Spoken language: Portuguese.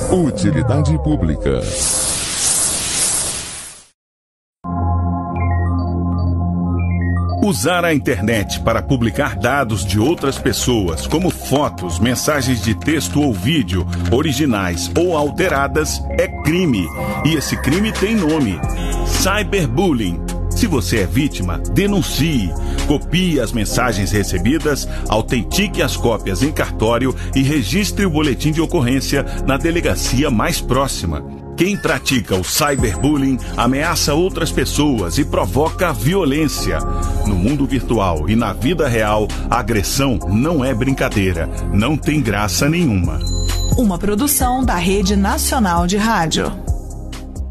Utilidade pública. Usar a internet para publicar dados de outras pessoas, como fotos, mensagens de texto ou vídeo, originais ou alteradas, é crime. E esse crime tem nome: cyberbullying. Se você é vítima, denuncie. Copie as mensagens recebidas, autentique as cópias em cartório e registre o boletim de ocorrência na delegacia mais próxima. Quem pratica o cyberbullying ameaça outras pessoas e provoca violência. No mundo virtual e na vida real, a agressão não é brincadeira, não tem graça nenhuma. Uma produção da Rede Nacional de Rádio.